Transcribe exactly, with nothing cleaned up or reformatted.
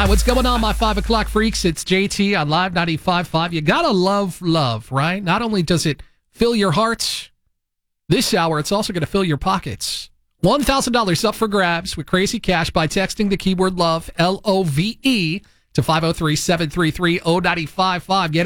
what's going on, my five o'clock freaks? It's J T on Live ninety-five point five. You gotta love love, right? Not only does it fill your hearts this hour, it's also going to fill your pockets. one thousand dollars up for grabs with Crazy Cash by texting the keyword love, L O V E, to five oh three, seven three three, oh nine five five. Get